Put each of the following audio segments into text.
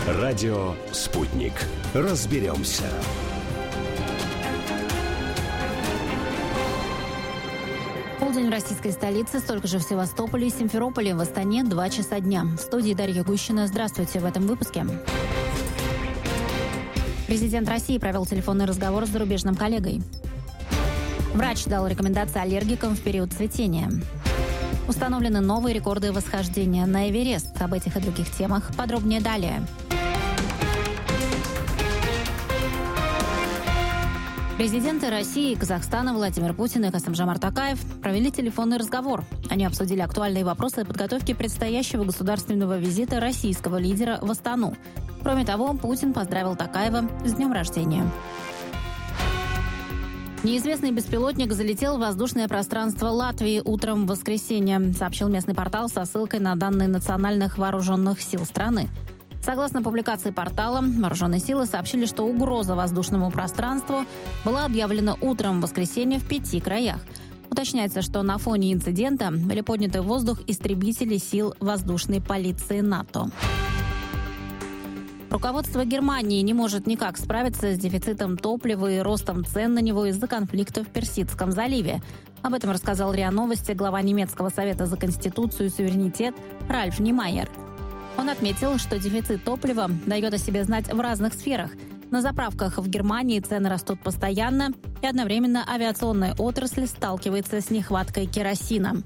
Радио «Спутник». Разберемся. Полдень в российской столице, столько же в Севастополе и Симферополе, в Астане 2 часа дня. В студии Дарья Гущина. Здравствуйте в этом выпуске. Президент России провел телефонный разговор с зарубежным коллегой. Врач дал рекомендации аллергикам в период цветения. Установлены новые рекорды восхождения на Эверест. Об этих и других темах подробнее далее. Президенты России и Казахстана Владимир Путин и Касым-Жомарт Токаев провели телефонный разговор. Они обсудили актуальные вопросы подготовки предстоящего государственного визита российского лидера в Астану. Кроме того, Путин поздравил Токаева с днем рождения. Неизвестный беспилотник залетел в воздушное пространство Латвии утром в воскресенье, сообщил местный портал со ссылкой на данные национальных вооруженных сил страны. Согласно публикации портала, вооруженные силы сообщили, что угроза воздушному пространству была объявлена утром в воскресенье в 5 краях. Уточняется, что на фоне инцидента были подняты в воздух истребители сил воздушной полиции НАТО. Руководство Германии не может никак справиться с дефицитом топлива и ростом цен на него из-за конфликта в Персидском заливе. Об этом рассказал РИА Новости глава немецкого совета за конституцию и суверенитет Ральф Немайер. Он отметил, что дефицит топлива дает о себе знать в разных сферах. На заправках в Германии цены растут постоянно, и одновременно авиационная отрасль сталкивается с нехваткой керосина.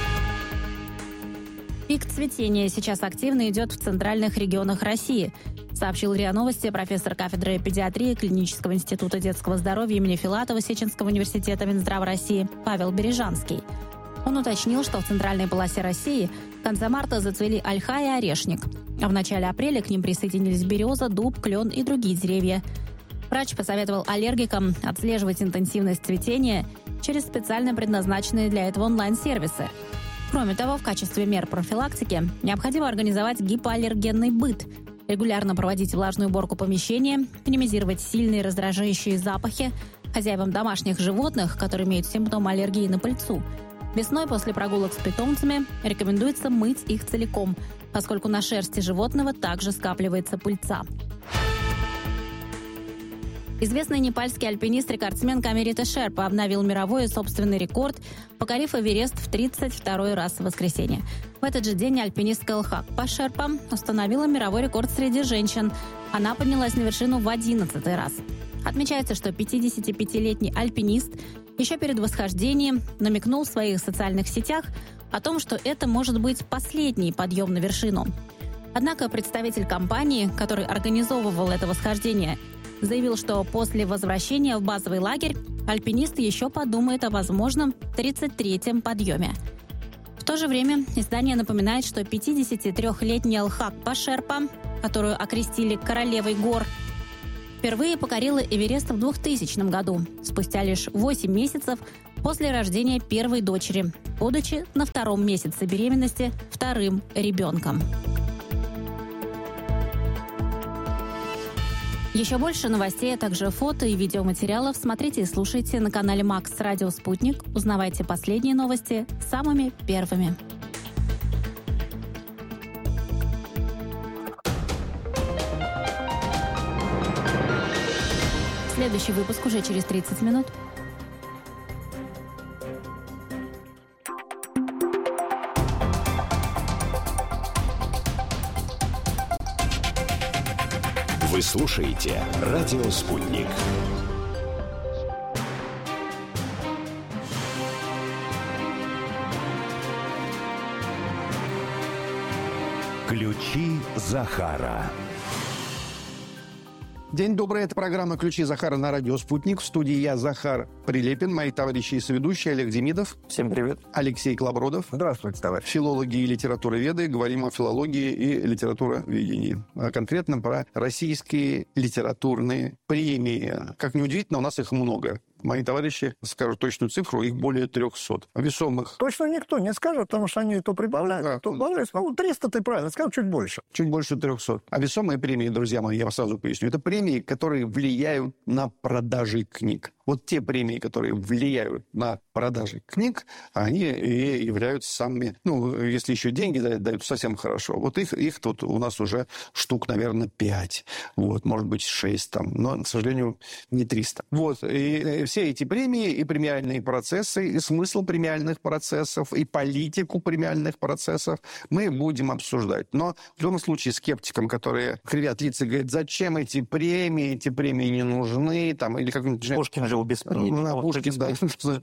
Пик цветения сейчас активно идет в центральных регионах России, сообщил РИА Новости профессор кафедры педиатрии Клинического института детского здоровья имени Филатова Сеченского университета Минздрава России Павел Бережанский. Он уточнил, что в центральной полосе России в конце марта зацвели ольха и орешник, а в начале апреля к ним присоединились береза, дуб, клен и другие деревья. Врач посоветовал аллергикам отслеживать интенсивность цветения через специально предназначенные для этого онлайн-сервисы. Кроме того, в качестве мер профилактики необходимо организовать гипоаллергенный быт, регулярно проводить влажную уборку помещения, минимизировать сильные раздражающие запахи хозяевам домашних животных, которые имеют симптомы аллергии на пыльцу. Весной после прогулок с питомцами рекомендуется мыть их целиком, поскольку на шерсти животного также скапливается пыльца. Известный непальский альпинист-рекордсмен Камерита Шерпа обновил мировой и собственный рекорд, покорив Эверест в 32-й раз в воскресенье. В этот же день альпинистка Лхакпа Шерпа установила мировой рекорд среди женщин. Она поднялась на вершину в 11-й раз. Отмечается, что 55-летний альпинист еще перед восхождением намекнул в своих социальных сетях о том, что это может быть последний подъем на вершину. Однако представитель компании, который организовывал это восхождение, заявил, что после возвращения в базовый лагерь альпинист еще подумает о возможном 33-м подъеме. В то же время издание напоминает, что 53-летняя Лхакпа Шерпа, которую окрестили королевой гор, впервые покорила Эверест в 2000 году, спустя лишь 8 месяцев после рождения первой дочери, будучи на 2-м месяце беременности 2-м ребенком. Еще больше новостей, а также фото и видеоматериалов смотрите и слушайте на канале Макс Радио Спутник. Узнавайте последние новости самыми первыми. Следующий выпуск уже через 30 минут. Вы слушаете «Радио Спутник». Ключи Захара. День добрый, это программа «Ключи Захара» на радио «Спутник». В студии я, Захар Прилепин, мои товарищи и соведущие Олег Демидов. Всем привет. Алексей Клабродов. Здравствуйте, товарищ. Филологи и литературоведы. Говорим о филологии и литературоведении. А конкретно про российские литературные премии. Как ни удивительно, у нас их много. Мои товарищи скажут точную цифру, их более 300. Весомых. Точно никто не скажет, потому что они то прибавляют, то убавляют. 300 ты правильно сказал, чуть больше. Чуть больше 300. А весомые премии, друзья мои, я вам сразу поясню, это премии, которые влияют на продажи книг. вот те премии, которые влияют на продажи книг, они и являются самыми, если еще деньги дают, совсем хорошо. Вот их тут у нас уже штук, наверное, 5. Вот, может быть, 6 там, но, к сожалению, не 300. Вот, и все эти премии, и премиальные процессы, и смысл премиальных процессов, и политику премиальных процессов мы будем обсуждать. Но в любом случае скептикам, которые кривят лица и говорят, зачем эти премии не нужны, там, или как-нибудь... Пушкин жил без премии. Пушкин, да.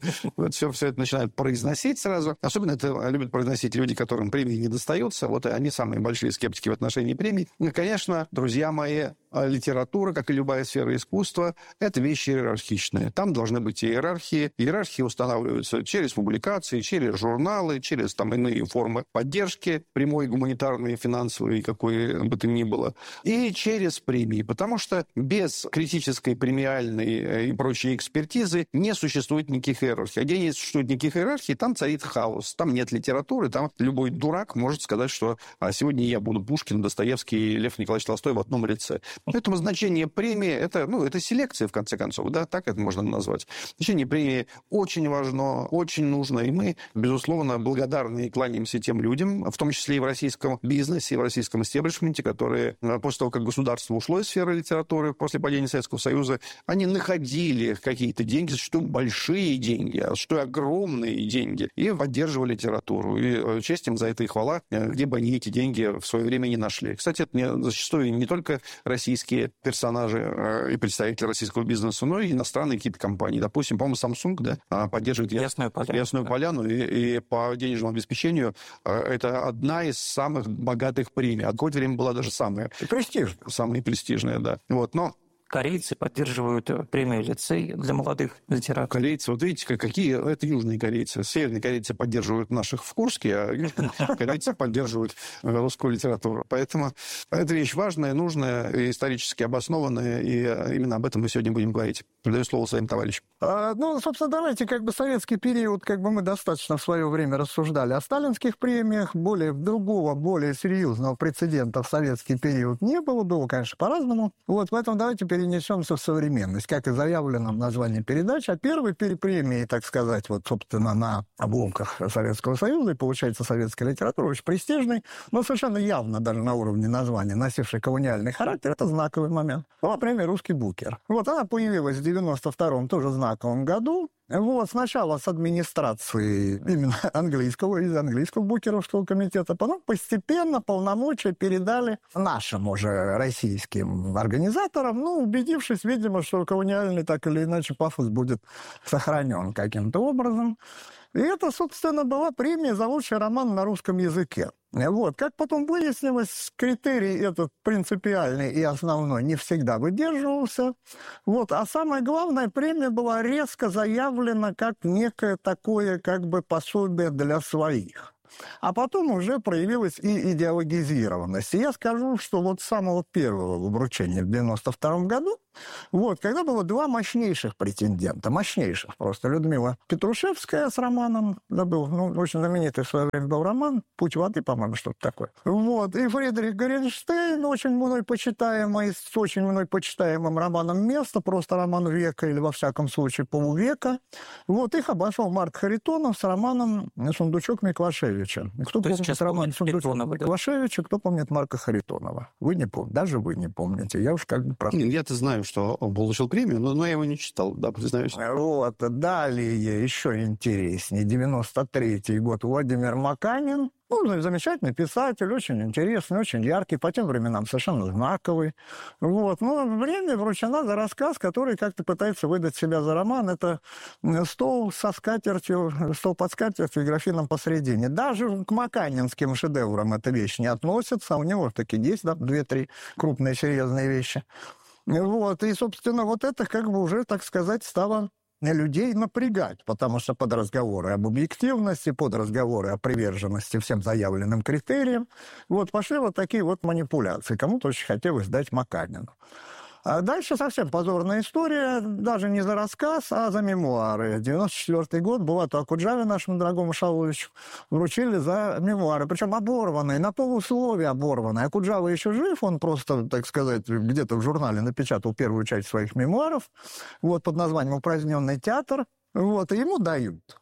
Все это начинают произносить сразу. Особенно это любят произносить люди, которым премии не достаются. Вот они самые большие скептики в отношении премий. И, конечно, друзья мои, литература, как и любая сфера искусства, это вещи иерархичные. Там должны быть иерархии. Иерархии устанавливаются через публикации, через журналы, через там иные формы поддержки, прямой, гуманитарной, финансовой, какой бы то ни было, и через премии. Потому что без критической, премиальной и прочей экспертизы не существует никаких иерархий. А где не существует никаких иерархий, там царит хаос. Там нет литературы, там любой дурак может сказать, что сегодня я буду Пушкин, Достоевский и Лев Николаевич Толстой в одном лице. Поэтому значение премии, это селекция, в конце концов, да, так это можно назвать. Значение премии очень важно, очень нужно, и мы, безусловно, благодарны и кланяемся тем людям, в том числе и в российском бизнесе, и в российском истеблишменте, которые после того, как государство ушло из сферы литературы, после падения Советского Союза, они находили какие-то деньги, зачастую большие деньги, а зачастую огромные деньги, и поддерживали литературу. И честь им за это и хвала, где бы они эти деньги в свое время не нашли. Кстати, это зачастую не только российские персонажи и представители российского бизнеса, но и иностранные какие-то компании. Допустим, по-моему, Samsung, поддерживает Ясную Поляну, и по денежному обеспечению это одна из самых богатых премий. А какое-то время была даже самая престижная, да. Вот, но Корейцы поддерживают премию лицей для молодых литераторов. Корейцы, вот видите, какие... Это южные корейцы. Северные корейцы поддерживают наших в Курске, а южные корейцы поддерживают русскую литературу. Поэтому это вещь важная, нужная, исторически обоснованная, и именно об этом мы сегодня будем говорить. Передаю слово своим товарищам. Собственно, давайте, советский период, мы достаточно в свое время рассуждали о сталинских премиях. Более серьезного прецедента в советский период не было. Было, конечно, по-разному. Вот, поэтому давайте перенесемся в современность. Как и заявлено в названии передачи, а первой премии, так сказать, собственно, на обломках Советского Союза, и, получается, советская литература очень престижной, но совершенно явно даже на уровне названия, носившей колониальный характер, это знаковый момент. Была премия «Русский Букер». Вот она появилась в 92-м тоже знаковом году. Вот, сначала с администрации именно из английского букеровского комитета, потом постепенно полномочия передали нашим уже российским организаторам, убедившись, видимо, что колониальный так или иначе пафос будет сохранен каким-то образом. И это, собственно, была премия за лучший роман на русском языке. Вот. Как потом выяснилось, критерий этот принципиальный и основной не всегда выдерживался. Вот. А самое главное, премия была резко заявлена как некое такое пособие для своих. А потом уже проявилась и идеологизированность. И я скажу, что с самого первого вручения в 92-м году, когда было два мощнейших претендента, просто Людмила Петрушевская с романом, был очень знаменитый в свое время был роман «Путь воды», по-моему, что-то такое. Вот. И Фридрих Горенштейн, очень мной почитаемый, с очень мной почитаемым романом «Место», просто роман века, или, во всяком случае, полувека. Вот. Их обошел Марк Харитонов с романом «Сундучок Миклашевича». Кто помнит роман «Сундучок Миклашевича», кто помнит Марка Харитонова? Вы не помните, даже вы не помните. Я уж Я-то знаю, что он получил премию, но я его не читал, да, признаюсь. Вот, далее, еще интереснее, 93-й год, Владимир Маканин. Замечательный писатель, очень интересный, очень яркий, по тем временам совершенно знаковый. Вот. Но время вручена за рассказ, который как-то пытается выдать себя за роман. Это стол под скатертью и графином посредине. Даже к маканинским шедеврам эта вещь не относится. У него таки есть 2-3 крупные серьезные вещи. Вот. И, собственно, это уже, так сказать, стало людей напрягать, потому что под разговоры об объективности, под разговоры о приверженности всем заявленным критериям, пошли такие манипуляции. Кому-то очень хотелось дать Маканину. А дальше совсем позорная история, даже не за рассказ, а за мемуары. 94-й год Булату Акуджаве, нашему дорогому Шаловичу, вручили за мемуары. Причем оборванные, на полусловие оборванные. Акуджава еще жив, он просто, так сказать, где-то в журнале напечатал первую часть своих мемуаров, вот, под названием «Упраздненный театр». Вот, и ему дают.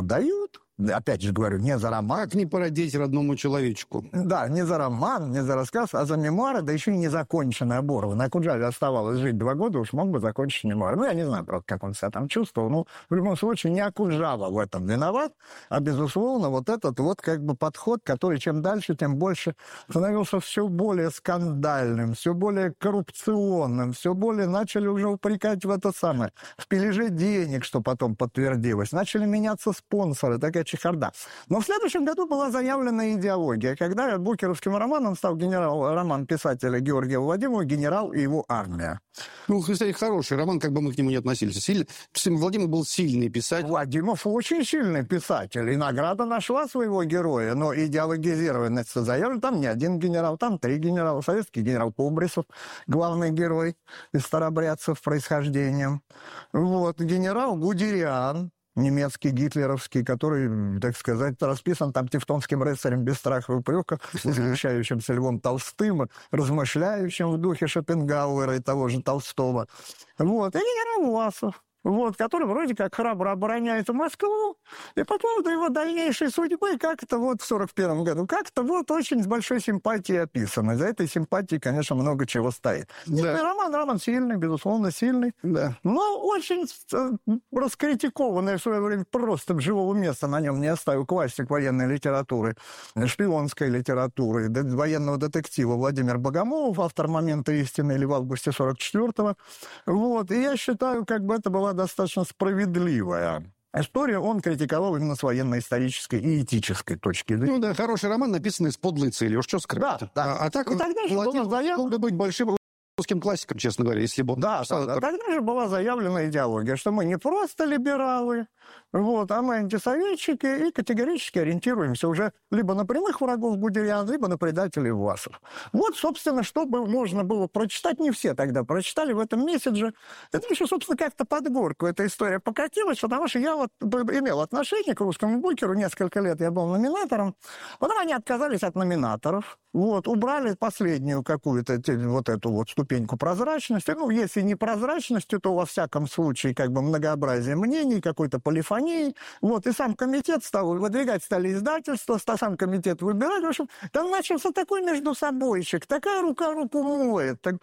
Опять же говорю, не за роман. Как не породить родному человечку? Да, не за роман, не за рассказ, а за мемуары, да еще и незаконченные, оборванные. Акуджаве оставалось жить 2 года, уж мог бы закончить мемуары. Ну, я не знаю, правда, как он себя там чувствовал. Ну, в любом случае, не Акуджава в этом виноват, а, безусловно, вот этот вот как бы подход, который чем дальше, тем больше становился все более скандальным, все более коррупционным, все более начали уже упрекать в это самое, в пилеже денег, что потом подтвердилось. Начали меняться спонсоры, такая чехарда. Но в следующем году была заявлена идеология, когда букеровским романом стал роман писателя Георгия Владимирова «Генерал и его армия». Ну, кстати, хороший роман, как бы мы к нему не относились. Владимир был сильный писатель. Владимиров очень сильный писатель, и награда нашла своего героя, но идеологизированность заявлена. Там не один генерал, там 3 генерала. Советский генерал Кобрисов, главный герой из старобрядцев происхождением. Вот, генерал Гудериан, немецкий, гитлеровский, который, так сказать, расписан там тевтонским рыцарем без страха и упрека, восхищающимся Львом Толстым, размышляющим в духе Шопенгауэра и того же Толстого. Вот. И генерал Власов, вот, который вроде как храбро обороняет Москву, и по поводу его дальнейшей судьбы как-то вот в 1941 году, как-то вот очень с большой симпатией описано. За этой симпатией, конечно, много чего стоит. Да. Роман сильный, безусловно, сильный, да. Но очень раскритикованный в свое время, просто живого места на нем не оставил классик военной литературы, шпионской литературы, военного детектива Владимир Богомолов, автор «Момента истины» или «В августе 44-го». Вот, и я считаю, как бы это была достаточно справедливая история. Он критиковал именно с военно-исторической и этической точки зрения. Ну да, хороший роман, написанный с подлой целью. Уж что скрывать. Да. А так, тогда же Владимир мог бы быть большим русским классиком, честно говоря, если бы он... Да, тогда же была заявлена идеология, что мы не просто либералы, вот, а мы антисоветчики и категорически ориентируемся уже либо на прямых врагов Гудериана, либо на предателей Власов. Вот, собственно, что можно было прочитать. Не все тогда прочитали в этом месседже. Это еще, собственно, как-то под горку эта история покатилась, потому что я вот имел отношение к русскому букеру несколько лет, я был номинатором. Потом они отказались от номинаторов, вот, убрали последнюю какую-то вот эту вот ступеньку прозрачности. Ну, если не прозрачностью, то во всяком случае как бы многообразие мнений, какой-то полифонии. Вот, и сам комитет стал выдвигать, стали издательства, сам комитет выбирать. В общем, там начался такой между собойчик, такая рука руку моет. Так,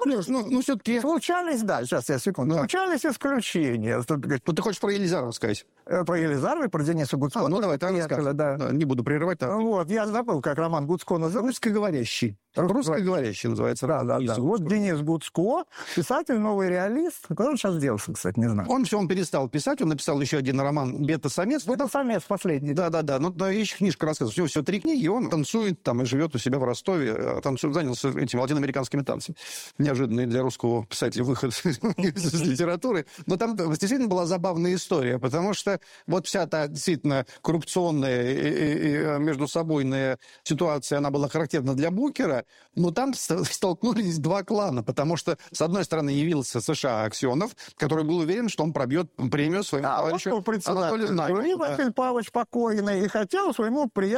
ну, все-таки... Случались, да, сейчас я секунду. Да. Случались исключения. Вот ты хочешь про Елизарова сказать? Про Елизарова и про Дениса Гуцко. Ну, давай, ты расскажи. Да. Не буду прерывать. Вот, я забыл, как роман Гуцко называется. Русскоговорящий называется. Да. Вот Денис Гуцко, писатель, новый реалист. Куда он сейчас делся, кстати, не знаю. Он перестал писать, он написал еще один роман «Бета-самец». «Бета-самец» последний. Да. Ну, еще книжка рассказывает. У него всего 3 книги, и он танцует там и живет у себя в Ростове. Занялся этими латиноамериканскими танцами. Неожиданный для русского писателя выход из литературы. Но там действительно была забавная история, потому что вот вся та действительно коррупционная и междусобойная ситуация, она была характерна для Букера, но там столкнулись 2 клана, потому что, с одной стороны, явился США Аксенов, который был уверен, что он пробьет премию своему товарищу Анатолию Найману. Василий Павлович покойный, и хотел своему приятелю